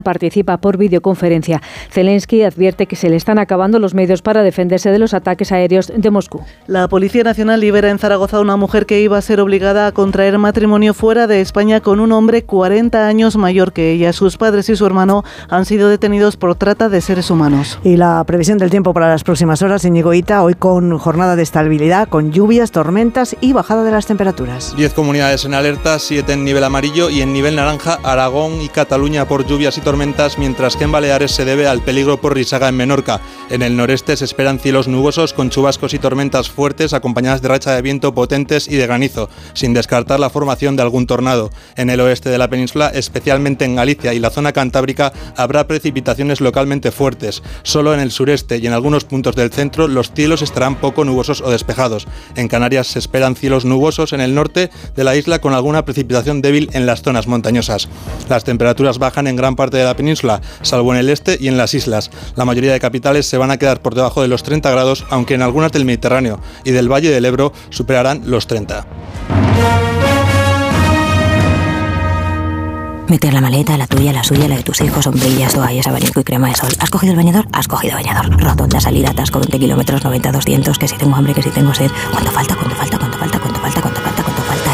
participa por videoconferencia. Zelensky advierte que se le están acabando los medios para defenderse de los ataques aéreos de Moscú. La Policía Nacional libera en Zaragoza a una mujer que iba a ser obligada a contraer matrimonio fuera de España con un hombre 40 años mayor que ella. Sus padres y su hermano han sido detenidos por trata de seres humanos. Y la previsión del tiempo para las próximas horas, Íñigo Hita, hoy con jornada de estabilidad, con lluvias, tormentas y bajada de las temperaturas. 10 comunidades en alerta, 7 en nivel amarillo y en nivel naranja Aragón y Cataluña por lluvias y tormentas, mientras que en Baleares se debe al peligro por risaga en Menorca. En el noreste se esperan cielos nubosos con chubascos y tormentas fuertes acompañadas de racha de viento potentes y de granizo, sin descartar la formación de algún tornado. En el oeste de la península, especialmente en Galicia y la zona cantábrica, habrá precipitaciones localmente fuertes. Solo en el sureste y en algunos puntos del centro los cielos estarán poco nubosos o despejados. En Canarias se esperan cielos nubosos en el norte de la isla con alguna precipitación débil en las zonas montañosas. Las temperaturas bajan en gran parte de la península, salvo en el este y en las islas. La mayoría de capitales se van a quedar por debajo de los 30 grados, aunque en algunas del Mediterráneo y del Valle del Ebro superarán los 30. Meter la maleta, la tuya, la suya, la de tus hijos, sombrillas, toallas, abanico y crema de sol. ¿Has cogido el bañador? Has cogido bañador. Rotonda, salida, atasco, 20 kilómetros, 90, 200, que si tengo hambre, que si tengo sed. ¿Cuánto falta? ¿Cuánto falta? ¿Cuánto falta? ¿Cuánto falta? ¿Cuánto falta? ¿Cuánto falta?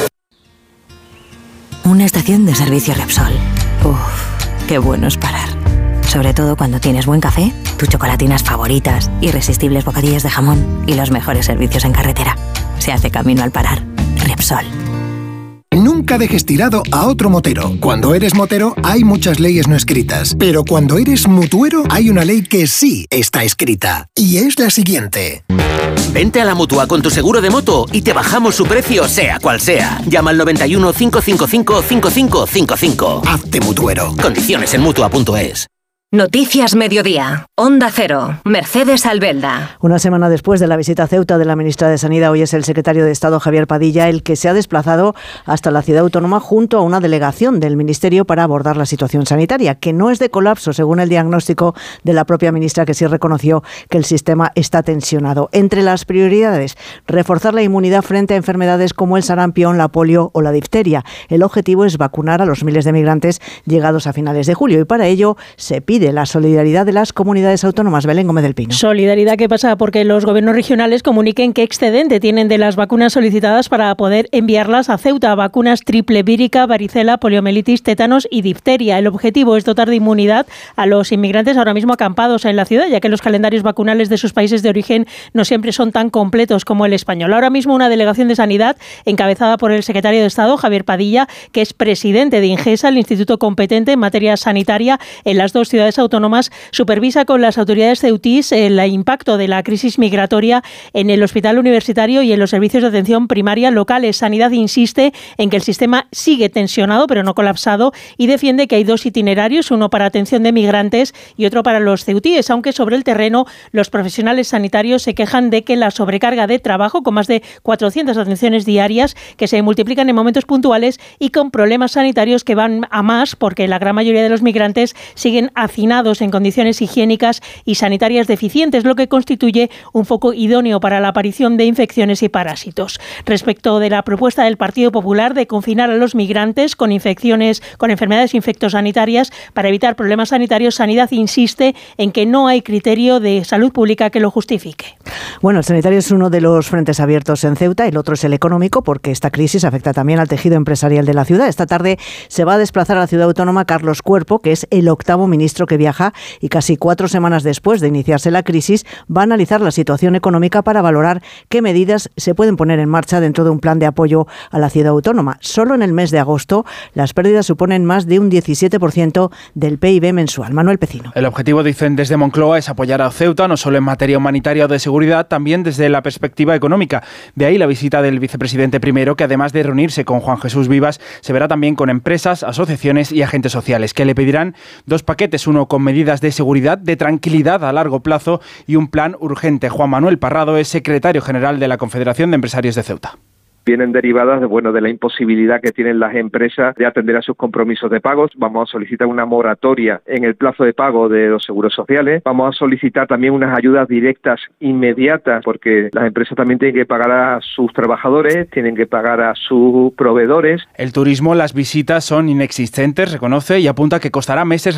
Y... una estación de servicio Repsol. Uf, qué bueno es parar. Sobre todo cuando tienes buen café, tus chocolatinas favoritas, irresistibles bocadillos de jamón y los mejores servicios en carretera. Se hace camino al parar. Repsol. Nunca dejes tirado a otro motero. Cuando eres motero hay muchas leyes no escritas, pero cuando eres mutuero hay una ley que sí está escrita, y es la siguiente. Vente a la Mutua con tu seguro de moto y te bajamos su precio sea cual sea. Llama al 91 555 5555. Hazte mutuero. Condiciones en Mutua.es. Noticias Mediodía. Onda Cero. Mercedes Albelda. Una semana después de la visita a Ceuta de la ministra de Sanidad, hoy es el secretario de Estado, Javier Padilla, el que se ha desplazado hasta la ciudad autónoma junto a una delegación del Ministerio para abordar la situación sanitaria, que no es de colapso, según el diagnóstico de la propia ministra, que sí reconoció que el sistema está tensionado. Entre las prioridades, reforzar la inmunidad frente a enfermedades como el sarampión, la polio o la difteria. El objetivo es vacunar a los miles de migrantes llegados a finales de julio y para ello se pide la solidaridad de las comunidades autónomas. Belén Gómez del Pino. Solidaridad que pasa porque los gobiernos regionales comuniquen qué excedente tienen de las vacunas solicitadas para poder enviarlas a Ceuta. Vacunas triple vírica, varicela, poliomielitis, tétanos y difteria. El objetivo es dotar de inmunidad a los inmigrantes ahora mismo acampados en la ciudad, ya que los calendarios vacunales de sus países de origen no siempre son tan completos como el español. Ahora mismo una delegación de sanidad encabezada por el secretario de Estado, Javier Padilla, que es presidente de Ingesa, el instituto competente en materia sanitaria en las dos ciudades autónomas, supervisa con las autoridades ceutís el impacto de la crisis migratoria en el hospital universitario y en los servicios de atención primaria locales. Sanidad insiste en que el sistema sigue tensionado pero no colapsado y defiende que hay dos itinerarios, uno para atención de migrantes y otro para los ceutíes, aunque sobre el terreno los profesionales sanitarios se quejan de que la sobrecarga de trabajo, con más de 400 atenciones diarias que se multiplican en momentos puntuales y con problemas sanitarios que van a más porque la gran mayoría de los migrantes siguen hacinados en condiciones higiénicas y sanitarias deficientes, lo que constituye un foco idóneo para la aparición de infecciones y parásitos. Respecto de la propuesta del Partido Popular de confinar a los migrantes con enfermedades infectosanitarias para evitar problemas sanitarios, Sanidad insiste en que no hay criterio de salud pública que lo justifique. Bueno, el sanitario es uno de los frentes abiertos en Ceuta, el otro es el económico, porque esta crisis afecta también al tejido empresarial de la ciudad. Esta tarde se va a desplazar a la ciudad autónoma Carlos Cuerpo, que es el octavo ministro que viaja y casi 4 semanas después de iniciarse la crisis va a analizar la situación económica para valorar qué medidas se pueden poner en marcha dentro de un plan de apoyo a la ciudad autónoma. Solo en el mes de agosto las pérdidas suponen más de un 17% del PIB mensual. Manuel Pecino. El objetivo, dicen desde Moncloa, es apoyar a Ceuta no solo en materia humanitaria o de seguridad, también desde la perspectiva económica. De ahí la visita del vicepresidente primero, que además de reunirse con Juan Jesús Vivas, se verá también con empresas, asociaciones y agentes sociales, que le pedirán 2 paquetes, uno con medidas de seguridad, de tranquilidad a largo plazo y un plan urgente. Juan Manuel Parrado es secretario general de la Confederación de Empresarios de Ceuta. Vienen derivadas de la imposibilidad que tienen las empresas de atender a sus compromisos de pagos. Vamos a solicitar una moratoria en el plazo de pago de los seguros sociales. Vamos a solicitar también unas ayudas directas inmediatas, porque las empresas también tienen que pagar a sus trabajadores, tienen que pagar a sus proveedores. El turismo, las visitas son inexistentes, reconoce, y apunta que costará meses